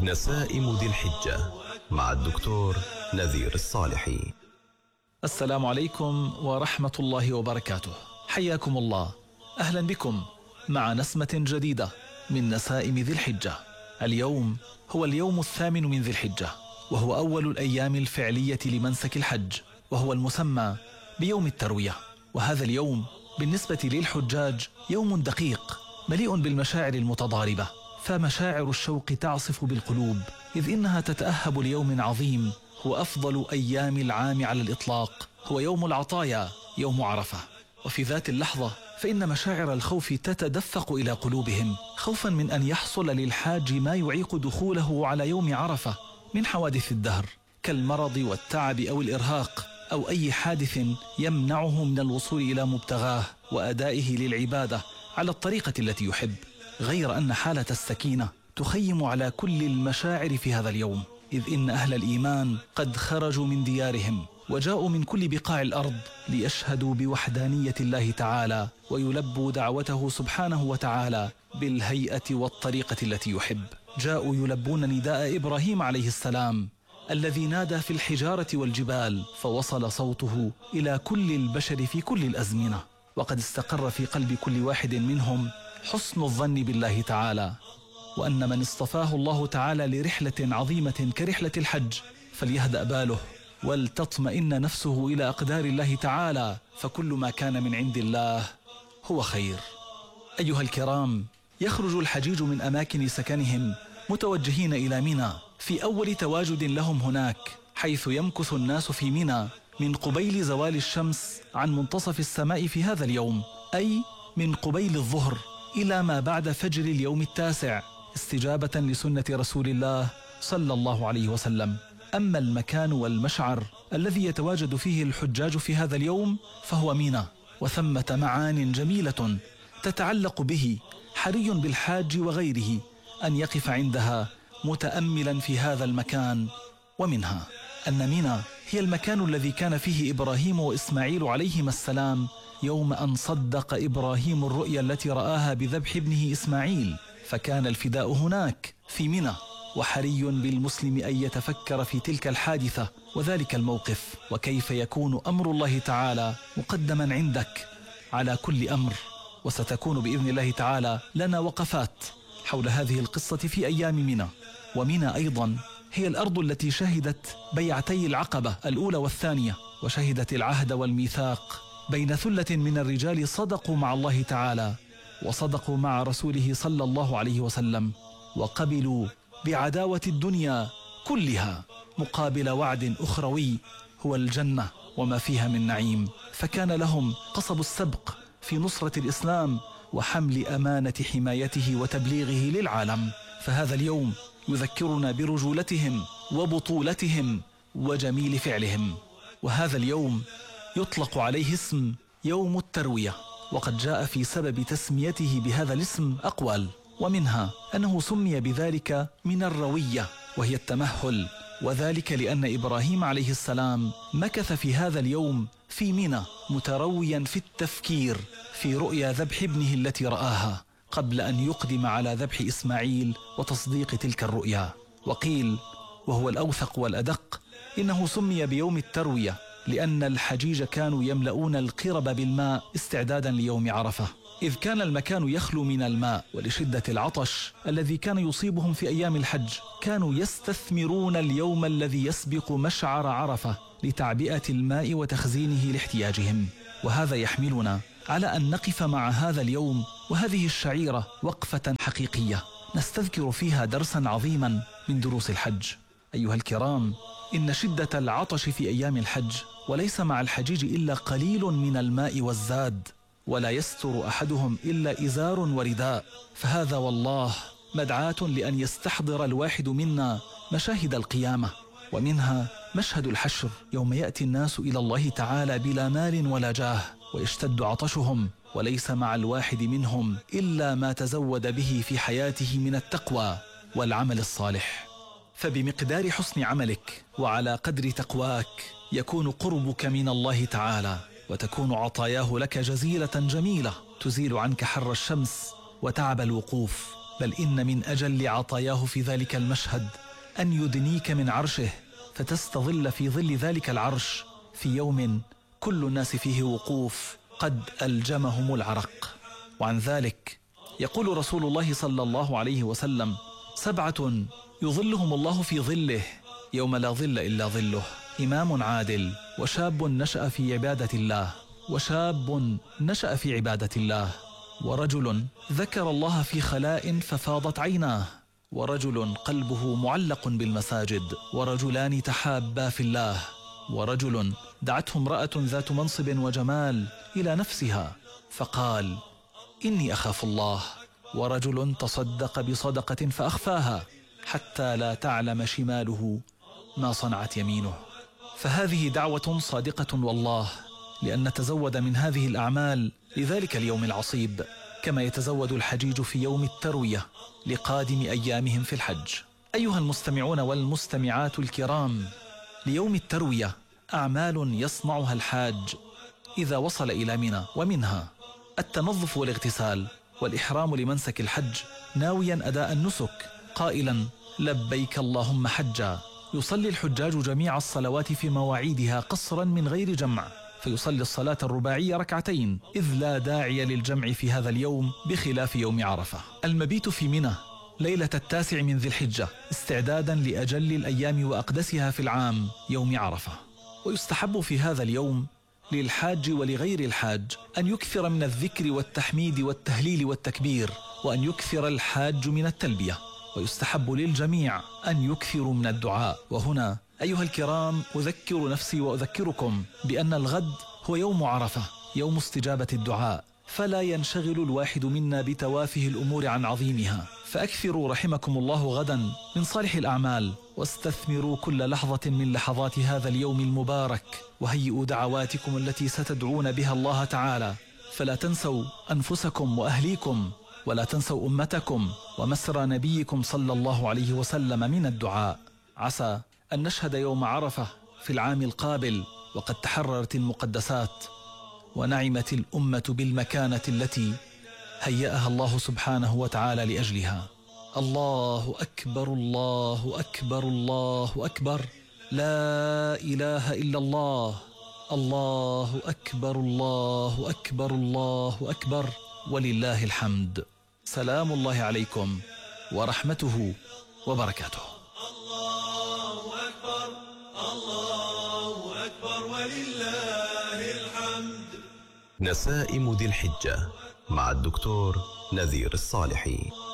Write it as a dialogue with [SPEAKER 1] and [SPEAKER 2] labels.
[SPEAKER 1] نسائم ذي الحجة مع الدكتور نذير الصالحي.
[SPEAKER 2] السلام عليكم ورحمة الله وبركاته. حياكم الله، أهلا بكم مع نسمة جديدة من نسائم ذي الحجة. اليوم هو اليوم 8 من ذي الحجة، وهو أول الأيام الفعلية لمنسك الحج، وهو المسمى بيوم التروية. وهذا اليوم بالنسبة للحجاج يوم دقيق مليء بالمشاعر المتضاربة، فمشاعر الشوق تعصف بالقلوب، إذ إنها تتأهب ليوم عظيم هو أفضل أيام العام على الإطلاق، هو يوم العطايا، يوم عرفة. وفي ذات اللحظة فإن مشاعر الخوف تتدفق إلى قلوبهم، خوفا من أن يحصل للحاج ما يعيق دخوله على يوم عرفة من حوادث الدهر كالمرض والتعب أو الإرهاق أو أي حادث يمنعه من الوصول إلى مبتغاه وأدائه للعبادة على الطريقة التي يحب. غير أن حالة السكينة تخيم على كل المشاعر في هذا اليوم، إذ إن أهل الإيمان قد خرجوا من ديارهم وجاءوا من كل بقاع الأرض ليشهدوا بوحدانية الله تعالى ويلبوا دعوته سبحانه وتعالى بالهيئة والطريقة التي يحب. جاءوا يلبون نداء إبراهيم عليه السلام الذي نادى في الحجارة والجبال فوصل صوته إلى كل البشر في كل الأزمنة، وقد استقر في قلب كل واحد منهم حسن الظن بالله تعالى، وأن من اصطفاه الله تعالى لرحلة عظيمة كرحلة الحج فليهدأ باله ولتطمئن نفسه إلى أقدار الله تعالى، فكل ما كان من عند الله هو خير. أيها الكرام، يخرج الحجيج من أماكن سكنهم متوجهين إلى منى في أول تواجد لهم هناك، حيث يمكث الناس في منى من قبيل زوال الشمس عن منتصف السماء في هذا اليوم، أي من قبيل الظهر إلى ما بعد فجر اليوم 9، استجابة لسنة رسول الله صلى الله عليه وسلم. أما المكان والمشعر الذي يتواجد فيه الحجاج في هذا اليوم فهو منى، وثمة معان جميلة تتعلق به، حري بالحاج وغيره أن يقف عندها متأملا في هذا المكان. ومنها أن منى هي المكان الذي كان فيه إبراهيم وإسماعيل عليهما السلام يوم أن صدق إبراهيم الرؤيا التي رآها بذبح ابنه إسماعيل، فكان الفداء هناك في منى. وحري بالمسلم أن يتفكر في تلك الحادثة وذلك الموقف، وكيف يكون أمر الله تعالى مقدما عندك على كل أمر. وستكون بإذن الله تعالى لنا وقفات حول هذه القصة في أيام منى. ومنى أيضا هي الأرض التي شهدت بيعتي العقبة الأولى والثانية، وشهدت العهد والميثاق بين ثلة من الرجال صدقوا مع الله تعالى وصدقوا مع رسوله صلى الله عليه وسلم، وقبلوا بعداوة الدنيا كلها مقابل وعد أخروي هو الجنة وما فيها من نعيم، فكان لهم قصب السبق في نصرة الإسلام وحمل أمانة حمايته وتبليغه للعالم. فهذا اليوم يذكرنا برجولتهم وبطولتهم وجميل فعلهم. وهذا اليوم يطلق عليه اسم يوم التروية، وقد جاء في سبب تسميته بهذا الاسم أقوال، ومنها أنه سمي بذلك من الروية وهي التمهل، وذلك لأن إبراهيم عليه السلام مكث في هذا اليوم في منى مترويا في التفكير في رؤيا ذبح ابنه التي رآها قبل أن يقدم على ذبح إسماعيل وتصديق تلك الرؤيا. وقيل وهو الأوثق والأدق إنه سمي بيوم التروية لأن الحجيج كانوا يملؤون القرب بالماء استعدادا ليوم عرفة، إذ كان المكان يخلو من الماء، ولشدة العطش الذي كان يصيبهم في أيام الحج كانوا يستثمرون اليوم الذي يسبق مشعر عرفة لتعبئة الماء وتخزينه لاحتياجهم. وهذا يحملنا على أن نقف مع هذا اليوم وهذه الشعيرة وقفة حقيقية نستذكر فيها درسا عظيما من دروس الحج. أيها الكرام، إن شدة العطش في أيام الحج وليس مع الحجيج إلا قليل من الماء والزاد، ولا يستر أحدهم إلا إزار ورداء، فهذا والله مدعاة لأن يستحضر الواحد منا مشاهد القيامة، ومنها مشهد الحشر يوم يأتي الناس إلى الله تعالى بلا مال ولا جاه ويشتد عطشهم، وليس مع الواحد منهم إلا ما تزود به في حياته من التقوى والعمل الصالح. فبمقدار حسن عملك وعلى قدر تقواك يكون قربك من الله تعالى، وتكون عطاياه لك جزيلة جميلة تزيل عنك حر الشمس وتعب الوقوف. بل إن من أجل عطاياه في ذلك المشهد أن يدنيك من عرشه فتستظل في ظل ذلك العرش في يوم كل الناس فيه وقوف قد ألجمهم العرق. وعن ذلك يقول رسول الله صلى الله عليه وسلم: 7 يظلهم الله في ظله يوم لا ظل إلا ظله: إمام عادل، وشاب نشأ في عبادة الله، ورجل ذكر الله في خلاء ففاضت عيناه، ورجل قلبه معلق بالمساجد، ورجلان تحابا في الله، ورجل دعته امرأة ذات منصب وجمال إلى نفسها فقال: إني أخاف الله، ورجل تصدق بصدقة فأخفاها حتى لا تعلم شماله ما صنعت يمينه. فهذه دعوة صادقة والله، لأن نتزود من هذه الأعمال لذلك اليوم العصيب، كما يتزود الحجيج في يوم التروية لقادم أيامهم في الحج. أيها المستمعون والمستمعات الكرام، ليوم التروية أعمال يصنعها الحاج إذا وصل إلى منى، ومنها التنظف والاغتسال والإحرام لمنسك الحج ناويا أداء النسك قائلا: لبيك اللهم حجا. يصلي الحجاج جميع الصلوات في مواعيدها قصرا من غير جمع، فيصلي الصلاة الرباعية 2 ركعتين، إذ لا داعي للجمع في هذا اليوم بخلاف يوم عرفة. المبيت في منى ليلة 9 من ذي الحجة استعدادا لأجل الأيام وأقدسها في العام يوم عرفة. ويستحب في هذا اليوم للحاج ولغير الحاج أن يكثر من الذكر والتحميد والتهليل والتكبير، وأن يكثر الحاج من التلبية. ويستحب للجميع أن يكثروا من الدعاء. وهنا أيها الكرام أذكر نفسي وأذكركم بأن الغد هو يوم عرفة، يوم استجابة الدعاء، فلا ينشغل الواحد منا بتوافه الأمور عن عظيمها. فأكثروا رحمكم الله غدا من صالح الأعمال، واستثمروا كل لحظة من لحظات هذا اليوم المبارك، وهيئوا دعواتكم التي ستدعون بها الله تعالى. فلا تنسوا أنفسكم وأهليكم، ولا تنسوا أمتكم ومسرى نبيكم صلى الله عليه وسلم من الدعاء. عسى أن نشهد يوم عرفة في العام القابل وقد تحررت المقدسات، ونعمت الأمة بالمكانة التي هيأها الله سبحانه وتعالى لأجلها. الله أكبر، الله أكبر، الله أكبر، لا إله إلا الله، الله أكبر، الله أكبر، الله أكبر، ولله الحمد. سلام الله عليكم ورحمته وبركاته.
[SPEAKER 3] الله أكبر، الله أكبر، ولله الحمد.
[SPEAKER 1] نسائم ذي الحجة مع الدكتور نذير الصالحي.